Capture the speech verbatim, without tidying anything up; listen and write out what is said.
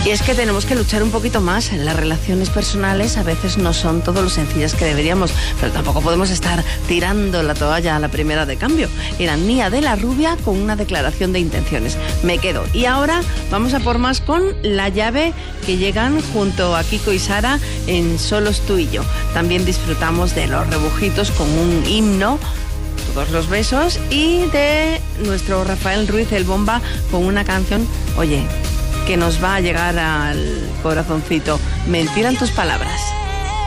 Y es que tenemos que luchar un poquito más. Las relaciones personales a veces no son todo lo sencillas que deberíamos, pero tampoco podemos estar tirando la toalla a la primera de cambio. Era Nia de la Rubia con una declaración de intenciones. Me quedo. Y ahora vamos a por más con La Llave, que llegan junto a Kiko y Sara en Solos tú y yo. También disfrutamos de Los Rebujitos con un himno, Todos los besos, y de nuestro Rafael Ruiz el Bomba con una canción, oye, que nos va a llegar al corazoncito. Mentira en tus palabras.